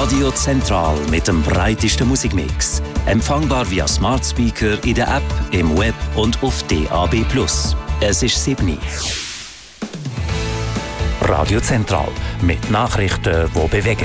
Radio Zentral mit dem breitesten Musikmix. Empfangbar via Smart Speaker in der App, im Web und auf DAB+. Es ist 7. Radio Zentral mit Nachrichten, die bewegen.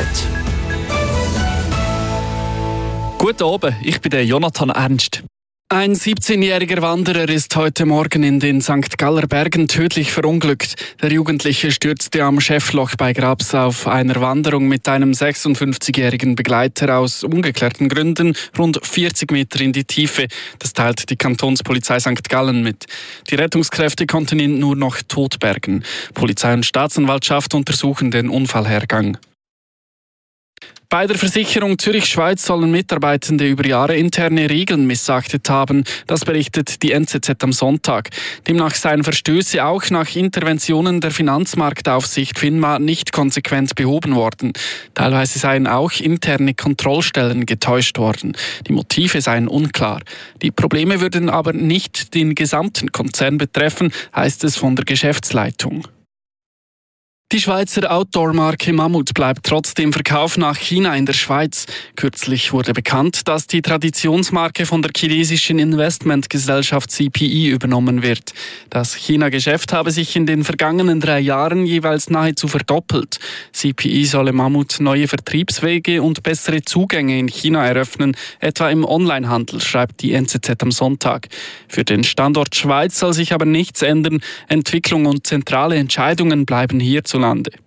Guten Abend, ich bin der Jonathan Ernst. Ein 17-jähriger Wanderer ist heute Morgen in den St. Galler Bergen tödlich verunglückt. Der Jugendliche stürzte am Schäffloch bei Grabs auf einer Wanderung mit einem 56-jährigen Begleiter aus ungeklärten Gründen rund 40 Meter in die Tiefe. Das teilt die Kantonspolizei St. Gallen mit. Die Rettungskräfte konnten ihn nur noch tot bergen. Polizei und Staatsanwaltschaft untersuchen den Unfallhergang. Bei der Versicherung Zürich-Schweiz sollen Mitarbeitende über Jahre interne Regeln missachtet haben. Das berichtet die NZZ am Sonntag. Demnach seien Verstöße auch nach Interventionen der Finanzmarktaufsicht FINMA nicht konsequent behoben worden. Teilweise seien auch interne Kontrollstellen getäuscht worden. Die Motive seien unklar. Die Probleme würden aber nicht den gesamten Konzern betreffen, heißt es von der Geschäftsleitung. Die Schweizer Outdoor-Marke Mammut bleibt trotz dem Verkauf nach China in der Schweiz. Kürzlich wurde bekannt, dass die Traditionsmarke von der chinesischen Investmentgesellschaft CPE übernommen wird. Das China-Geschäft habe sich in den vergangenen 3 Jahren jeweils nahezu verdoppelt. CPE solle Mammut neue Vertriebswege und bessere Zugänge in China eröffnen, etwa im Onlinehandel, schreibt die NZZ am Sonntag. Für den Standort Schweiz soll sich aber nichts ändern. Entwicklung und zentrale Entscheidungen bleiben hierzulande.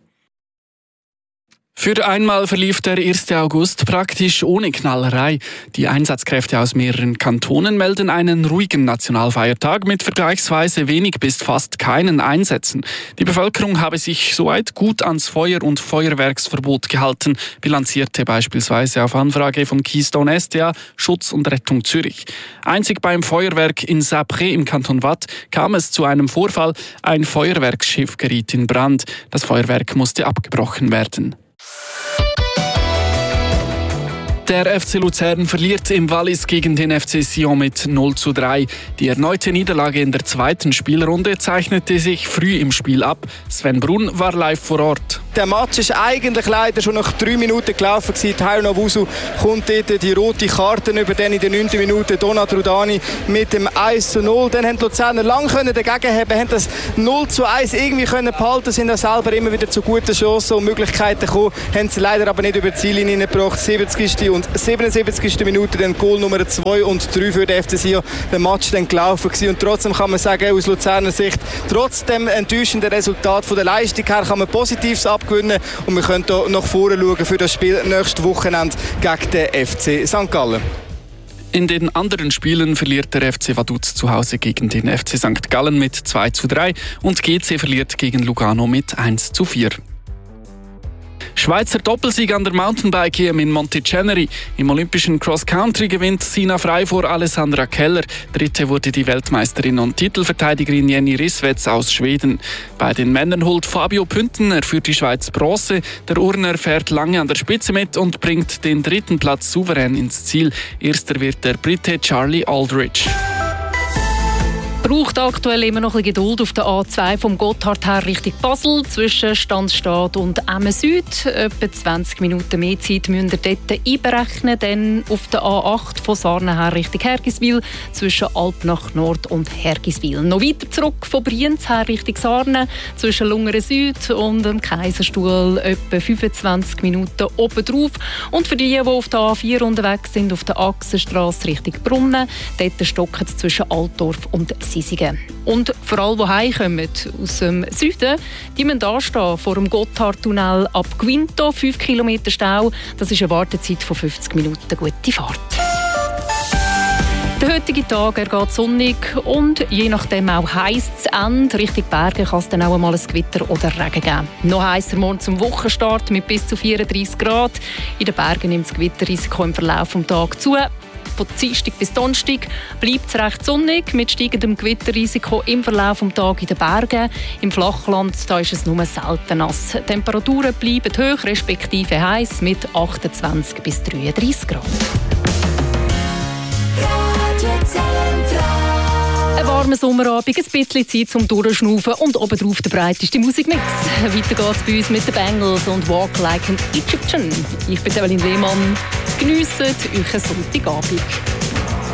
Für einmal verlief der 1. August praktisch ohne Knallerei. Die Einsatzkräfte aus mehreren Kantonen melden einen ruhigen Nationalfeiertag mit vergleichsweise wenig bis fast keinen Einsätzen. Die Bevölkerung habe sich soweit gut ans Feuer- und Feuerwerksverbot gehalten, bilanzierte beispielsweise auf Anfrage von Keystone SDA Schutz und Rettung Zürich. Einzig beim Feuerwerk in Sapré im Kanton Waadt kam es zu einem Vorfall. Ein Feuerwerksschiff geriet in Brand. Das Feuerwerk musste abgebrochen werden. Der FC Luzern verliert im Wallis gegen den FC Sion mit 0:3. Die erneute Niederlage in der 2. Spielrunde zeichnete sich früh im Spiel ab. Sven Brunn war live vor Ort. Der Match ist eigentlich leider schon nach 3 Minuten gelaufen gewesen. Tyler Nowusu kommt dort die rote Karte über, dann in der 9. Minute Donat Rudani mit dem 1:0. Dann haben die Luzerner lange dagegen haben, haben das 0:1 irgendwie können behalten, sind auch selber immer wieder zu guten Chancen und Möglichkeiten gekommen, haben sie leider aber nicht über die Ziellinie gebracht. 70. und 77. Minute dann Goal Nummer 2 und 3 für den FC Sion. Der Match dann gelaufen gewesen. Und trotzdem kann man sagen, aus Luzerner Sicht, trotz dem enttäuschenden Resultat von der Leistung her, kann man Positives abgewinnen und wir können hier nach vorne schauen für das Spiel nächstes Wochenende gegen den FC St. Gallen. In den anderen Spielen verliert der FC Vaduz zu Hause gegen den FC St. Gallen mit 2:3 und GC verliert gegen Lugano mit 1:4. Schweizer Doppelsieg an der Mountainbike-EM in Monticeneri. Im olympischen Cross-Country gewinnt Sina Frey vor Alessandra Keller. Dritte wurde die Weltmeisterin und Titelverteidigerin Jenny Risswetz aus Schweden. Bei den Männern holt Fabio Püntener für die Schweiz Bronze. Der Urner fährt lange an der Spitze mit und bringt den 3. Platz souverän ins Ziel. Erster wird der Brite Charlie Aldridge. Braucht aktuell immer noch ein bisschen Geduld auf der A2 vom Gotthard her Richtung Basel zwischen Stanzstadt und Emmen Süd. Etwa 20 Minuten mehr Zeit müsst ihr dort einberechnen. Dann auf der A8 von Sarnen her Richtung Hergiswil zwischen Alpnach Nord und Hergiswil. Noch weiter zurück von Brienz her Richtung Sarnen zwischen Lungeren Süd und dem Kaiserstuhl etwa 25 Minuten oben drauf. Und für die auf der A4 unterwegs sind, auf der Achsenstrasse Richtung Brunnen, dort stocken es zwischen Altdorf und Sisigen. Und für alle, die heimkommen aus dem Süden, die müssen anstehen vor dem Gotthardtunnel ab Quinto, 5 Kilometer Stau. Das ist eine Wartezeit von 50 Minuten. Gute Fahrt. Der heutige Tag geht sonnig und je nachdem auch heiß zu Ende. Richtung Berge kann es dann auch einmal ein Gewitter oder Regen geben. Noch heißer morgen zum Wochenstart mit bis zu 34 Grad. In den Bergen nimmt das Gewitterrisiko im Verlauf des Tages zu. Von Dienstag bis Donnerstag bleibt es recht sonnig mit steigendem Gewitterrisiko im Verlauf des Tages in den Bergen. Im Flachland da ist es nur selten nass. Die Temperaturen bleiben hoch, respektive heiß mit 28 bis 33 Grad. warmen Sommerabend, ein bisschen Zeit zum Durchschnaufen und obendrauf der breiteste Musikmix. Weiter geht's bei uns mit den Bangles und «Walk Like an Egyptian». Ich bin Evelyn Lehmann. Geniessen euren Sonntagabend.